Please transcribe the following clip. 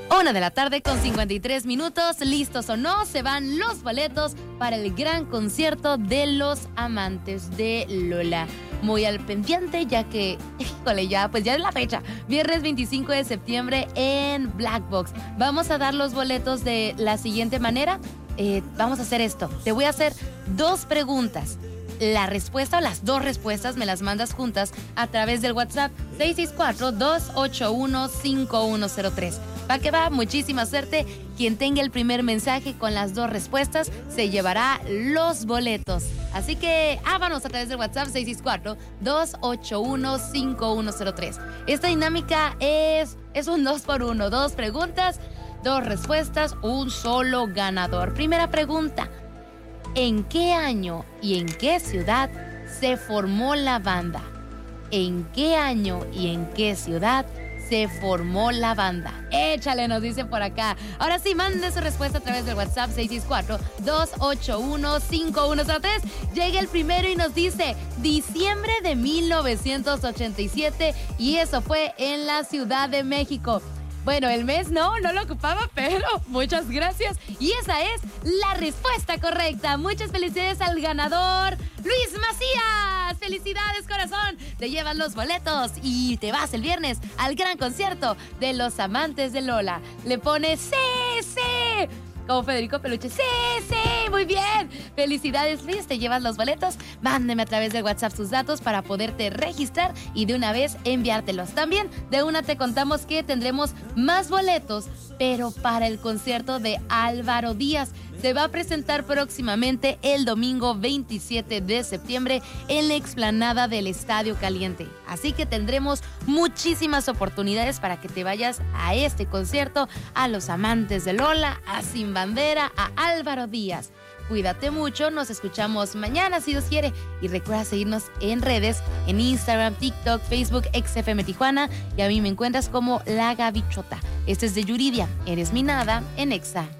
1 de la tarde con 53 minutos, listos o no, se van los boletos para el gran concierto de los amantes de Lola. Muy al pendiente, ya que, híjole, ya es la fecha, viernes 25 de septiembre en Black Box. Vamos a dar los boletos de la siguiente manera. Vamos a hacer esto, te voy a hacer 2 preguntas. La respuesta o las 2 respuestas me las mandas juntas a través del WhatsApp 664-281-5103. Va que va, muchísima suerte. Quien tenga el primer mensaje con las 2 respuestas se llevará los boletos. Así que vámonos a través del WhatsApp 664-281-5103. Esta dinámica es un 2x1, 2 preguntas, 2 respuestas, un solo ganador. Primera pregunta. ¿En qué año y en qué ciudad se formó la banda? ¿En qué año y en qué ciudad se formó la banda? Échale, nos dice por acá. Ahora sí, mande su respuesta a través del WhatsApp 664-281-5103. Llega el primero y nos dice diciembre de 1987 y eso fue en la Ciudad de México. Bueno, el mes no lo ocupaba, pero muchas gracias. Y esa es la respuesta correcta. Muchas felicidades al ganador, Luis Macías. Felicidades, corazón. Te llevan los boletos y te vas el viernes al gran concierto de los amantes de Lola. Le pone sí. Como Federico Peluche. Sí, muy bien. Felicidades, Luis, te llevas los boletos. Mándeme a través de WhatsApp sus datos para poderte registrar y de una vez enviártelos. También de una te contamos que tendremos más boletos, pero para el concierto de Álvaro Díaz. Se va a presentar próximamente el domingo 27 de septiembre en la explanada del Estadio Caliente. Así que tendremos muchísimas oportunidades para que te vayas a este concierto, a los amantes de Lola, a Sin Bandera, a Álvaro Díaz. Cuídate mucho, nos escuchamos mañana si Dios quiere. Y recuerda seguirnos en redes, en Instagram, TikTok, Facebook, XFM Tijuana. Y a mí me encuentras como La Gavichota. Este es de Yuridia, Eres mi nada en Exa.